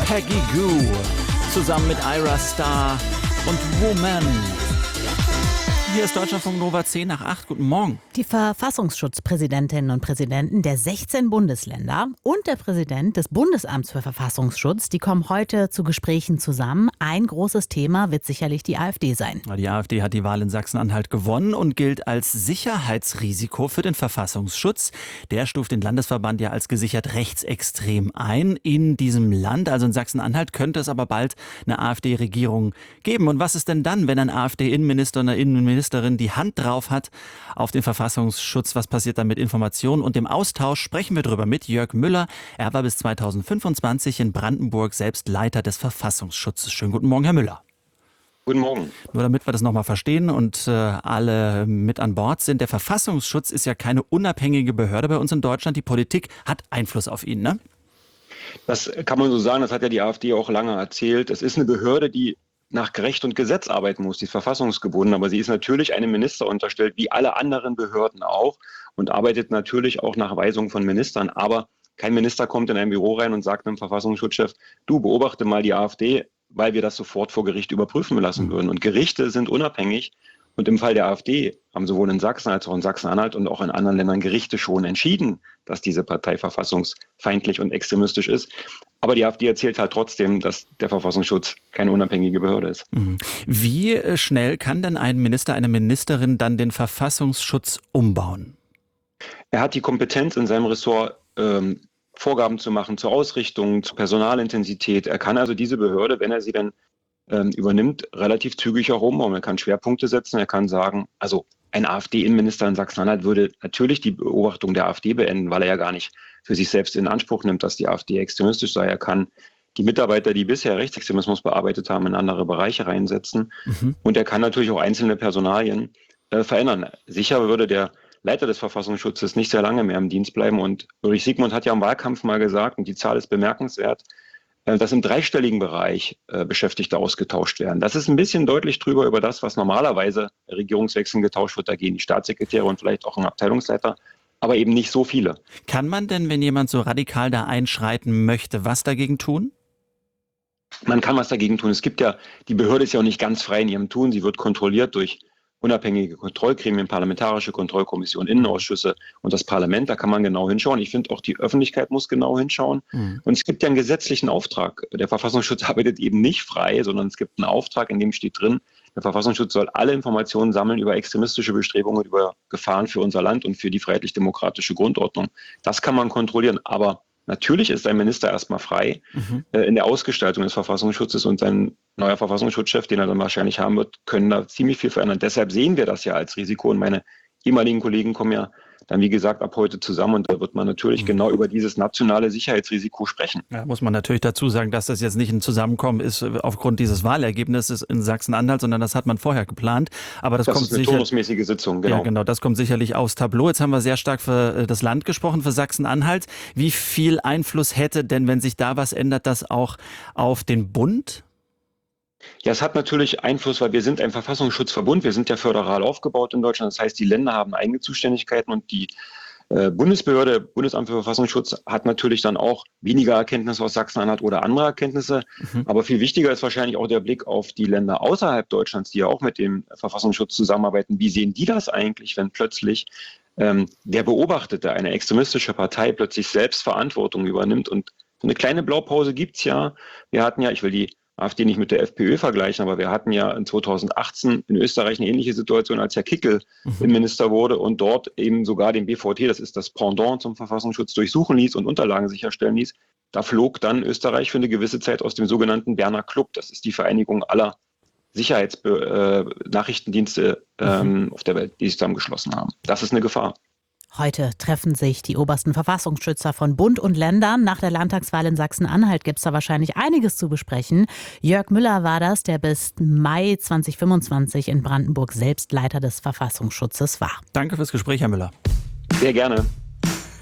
Peggy Gou zusammen mit Ira Star und Woman. Hier ist Deutschlandfunk Nova 10 nach 8. Guten Morgen. Die Verfassungsschutzpräsidentinnen und Präsidenten der 16 Bundesländer und der Präsident des Bundesamts für Verfassungsschutz, die kommen heute zu Gesprächen zusammen. Ein großes Thema wird sicherlich die AfD sein. Die AfD hat die Wahl in Sachsen-Anhalt gewonnen und gilt als Sicherheitsrisiko für den Verfassungsschutz. Der stuft den Landesverband ja als gesichert rechtsextrem ein in diesem Land. Also in Sachsen-Anhalt könnte es aber bald eine AfD-Regierung geben. Und was ist denn dann, wenn ein AfD-Innenminister oder eine Innenministerin die Hand drauf hat auf den Verfassungsschutz? Was passiert dann mit Informationen? Und im Austausch sprechen wir drüber mit Jörg Müller. Er war bis 2025 in Brandenburg selbst Leiter des Verfassungsschutzes. Schönen guten Morgen, Herr Müller. Guten Morgen. Nur damit wir das nochmal verstehen und alle mit an Bord sind. Der Verfassungsschutz ist ja keine unabhängige Behörde bei uns in Deutschland. Die Politik hat Einfluss auf ihn, ne? Das kann man so sagen, das hat ja die AfD auch lange erzählt. Es ist eine Behörde, die nach Recht und Gesetz arbeiten muss, die ist verfassungsgebunden, aber sie ist natürlich einem Minister unterstellt, wie alle anderen Behörden auch, und arbeitet natürlich auch nach Weisung von Ministern. Aber kein Minister kommt in ein Büro rein und sagt einem Verfassungsschutzchef, du beobachte mal die AfD, weil wir das sofort vor Gericht überprüfen lassen würden. Und Gerichte sind unabhängig. Und im Fall der AfD haben sowohl in Sachsen als auch in Sachsen-Anhalt und auch in anderen Ländern Gerichte schon entschieden, dass diese Partei verfassungsfeindlich und extremistisch ist. Aber die AfD erzählt halt trotzdem, dass der Verfassungsschutz keine unabhängige Behörde ist. Wie schnell kann denn ein Minister, eine Ministerin dann den Verfassungsschutz umbauen? Er hat die Kompetenz in seinem Ressort, Vorgaben zu machen zur Ausrichtung, zur Personalintensität. Er kann also diese Behörde, wenn er sie dann übernimmt, relativ zügig auch umbauen. Er kann Schwerpunkte setzen, er kann sagen, also ein AfD-Innenminister in Sachsen-Anhalt würde natürlich die Beobachtung der AfD beenden, weil er ja gar nicht für sich selbst in Anspruch nimmt, dass die AfD extremistisch sei. Er kann die Mitarbeiter, die bisher Rechtsextremismus bearbeitet haben, in andere Bereiche reinsetzen. Und er kann natürlich auch einzelne Personalien verändern. Sicher würde der Leiter des Verfassungsschutzes nicht sehr lange mehr im Dienst bleiben. Und Ulrich Siegmund hat ja im Wahlkampf mal gesagt, und die Zahl ist bemerkenswert, dass im dreistelligen Bereich Beschäftigte ausgetauscht werden. Das ist ein bisschen deutlich drüber über das, was normalerweise Regierungswechseln getauscht wird. Da gehen die Staatssekretäre und vielleicht auch ein Abteilungsleiter, aber eben nicht so viele. Kann man denn, wenn jemand so radikal da einschreiten möchte, was dagegen tun? Man kann was dagegen tun. Es gibt ja, die Behörde ist ja auch nicht ganz frei in ihrem Tun. Sie wird kontrolliert durch unabhängige Kontrollgremien, parlamentarische Kontrollkommission, Innenausschüsse und das Parlament. Da kann man genau hinschauen. Ich finde, auch die Öffentlichkeit muss genau hinschauen. Und es gibt ja einen gesetzlichen Auftrag. Der Verfassungsschutz arbeitet eben nicht frei, sondern es gibt einen Auftrag, in dem steht drin, der Verfassungsschutz soll alle Informationen sammeln über extremistische Bestrebungen, über Gefahren für unser Land und für die freiheitlich-demokratische Grundordnung. Das kann man kontrollieren. Aber natürlich ist ein Minister erstmal frei in der Ausgestaltung des Verfassungsschutzes, und sein neuer Verfassungsschutzchef, den er dann wahrscheinlich haben wird, können da ziemlich viel verändern. Deshalb sehen wir das ja als Risiko, und meine ehemaligen Kollegen kommen ja dann, wie gesagt, ab heute zusammen, und da wird man natürlich genau über dieses nationale Sicherheitsrisiko sprechen. Ja, muss man natürlich dazu sagen, dass das jetzt nicht ein Zusammenkommen ist aufgrund dieses Wahlergebnisses in Sachsen-Anhalt, sondern das hat man vorher geplant. Aber das kommt ist eine turnusmäßige Sitzung, genau. Ja, genau, das kommt sicherlich aufs Tableau. Jetzt haben wir sehr stark für das Land gesprochen, für Sachsen-Anhalt. Wie viel Einfluss hätte denn, wenn sich da was ändert, das auch auf den Bund? Ja, es hat natürlich Einfluss, weil wir sind ein Verfassungsschutzverbund. Wir sind ja föderal aufgebaut in Deutschland. Das heißt, die Länder haben eigene Zuständigkeiten, und die Bundesbehörde, Bundesamt für Verfassungsschutz, hat natürlich dann auch weniger Erkenntnisse aus Sachsen-Anhalt oder andere Erkenntnisse. Aber viel wichtiger ist wahrscheinlich auch der Blick auf die Länder außerhalb Deutschlands, die ja auch mit dem Verfassungsschutz zusammenarbeiten. Wie sehen die das eigentlich, wenn plötzlich der Beobachtete, eine extremistische Partei, plötzlich selbst Verantwortung übernimmt? Und so eine kleine Blaupause gibt's ja. Wir hatten ja, ich will die AfD nicht mit der FPÖ vergleichen, aber wir hatten ja in 2018 in Österreich eine ähnliche Situation, als Herr Kickl Innenminister wurde und dort eben sogar den BVT, das ist das Pendant zum Verfassungsschutz, durchsuchen ließ und Unterlagen sicherstellen ließ. Da flog dann Österreich für eine gewisse Zeit aus dem sogenannten Berner Club. Das ist die Vereinigung aller Sicherheitsnachrichtendienste auf der Welt, die sich zusammengeschlossen haben. Das ist eine Gefahr. Heute treffen sich die obersten Verfassungsschützer von Bund und Ländern. Nach der Landtagswahl in Sachsen-Anhalt gibt es da wahrscheinlich einiges zu besprechen. Jörg Müller war das, der bis Mai 2025 in Brandenburg selbst Leiter des Verfassungsschutzes war. Danke fürs Gespräch, Herr Müller. Sehr gerne.